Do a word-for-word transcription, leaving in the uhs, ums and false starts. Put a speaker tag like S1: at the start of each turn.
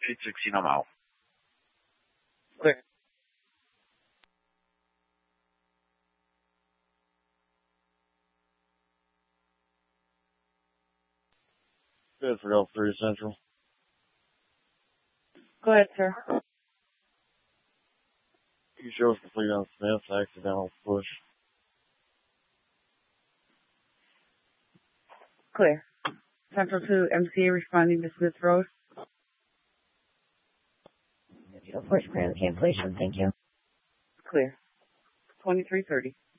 S1: eight sixteen, I'm out.
S2: Clear.
S3: Good for L three Central.
S2: Go ahead, sir.
S3: You show us complete on Smith, accidental push.
S2: Clear. Central to M C A responding to Smith Road.
S4: Force clear the cancellation, thank you.
S2: Clear. twenty-three thirty.